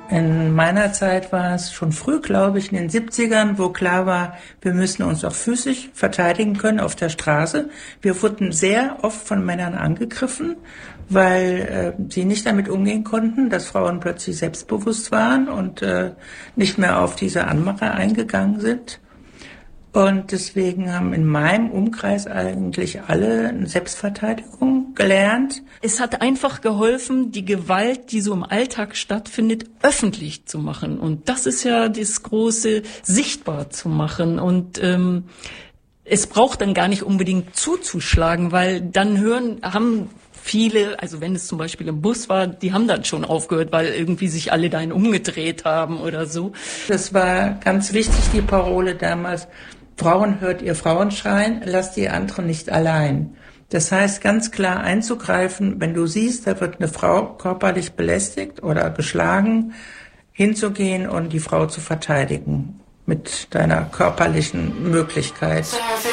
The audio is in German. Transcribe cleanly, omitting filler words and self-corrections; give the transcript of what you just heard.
In meiner Zeit war es schon früh, glaube ich, in den 70ern, wo klar war, wir müssen uns auch physisch verteidigen können auf der Straße. Wir wurden sehr oft von Männern angegriffen, weil sie nicht damit umgehen konnten, dass Frauen plötzlich selbstbewusst waren und nicht mehr auf diese Anmache eingegangen sind. Und deswegen haben in meinem Umkreis eigentlich alle Selbstverteidigung gelernt. Es hat einfach geholfen, die Gewalt, die so im Alltag stattfindet, öffentlich zu machen. Und das ist ja das Große, sichtbar zu machen. Und es braucht dann gar nicht unbedingt zuzuschlagen, weil dann haben viele, also wenn es zum Beispiel im Bus war, die haben dann schon aufgehört, weil irgendwie sich alle dahin umgedreht haben oder so. Das war ganz wichtig, die Parole damals. Frauen hört ihr Frauenschreien, lasst die anderen nicht allein. Das heißt, ganz klar einzugreifen, wenn du siehst, da wird eine Frau körperlich belästigt oder geschlagen, hinzugehen und die Frau zu verteidigen mit deiner körperlichen Möglichkeit.